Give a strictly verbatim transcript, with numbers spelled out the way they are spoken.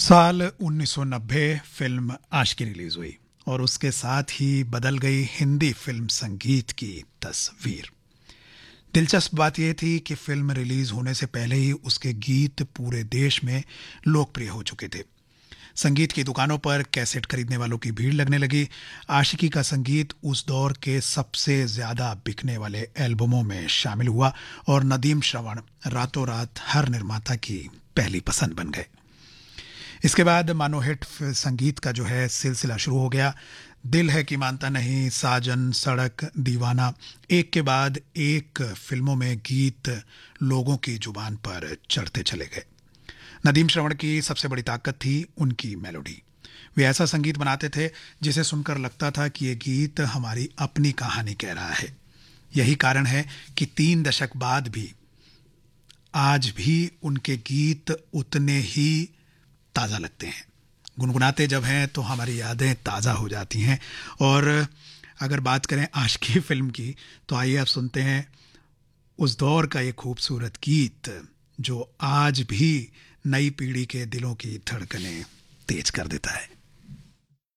साल उन्नीस सौ नब्बे फिल्म आशिकी रिलीज हुई और उसके साथ ही बदल गई हिंदी फिल्म संगीत की तस्वीर। दिलचस्प बात यह थी कि फिल्म रिलीज होने से पहले ही उसके गीत पूरे देश में लोकप्रिय हो चुके थे। संगीत की दुकानों पर कैसेट खरीदने वालों की भीड़ लगने लगी। आशिकी का संगीत उस दौर के सबसे ज्यादा बिकने वाले एल्बमों में शामिल हुआ और नदीम श्रवण रातों रात हर निर्माता की पहली पसंद बन गए। इसके बाद मानो हिट संगीत का जो है सिलसिला शुरू हो गया। दिल है कि मानता नहीं, साजन, सड़क, दीवाना, एक के बाद एक फिल्मों में गीत लोगों की जुबान पर चढ़ते चले गए। नदीम श्रवण की सबसे बड़ी ताकत थी उनकी मेलोडी। वे ऐसा संगीत बनाते थे जिसे सुनकर लगता था कि ये गीत हमारी अपनी कहानी कह रहा है। यही कारण है कि तीन दशक बाद भी आज भी उनके गीत उतने ही ताज़ा लगते हैं। गुनगुनाते जब हैं तो हमारी यादें ताज़ा हो जाती हैं। और अगर बात करें आशिकी फिल्म की तो आइए आप सुनते हैं उस दौर का एक खूबसूरत गीत जो आज भी नई पीढ़ी के दिलों की धड़कनें तेज कर देता है।